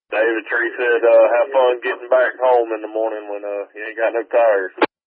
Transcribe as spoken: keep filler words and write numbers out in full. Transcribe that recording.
David Tree said, uh, have fun getting back home in the morning when uh, you ain't got no tires.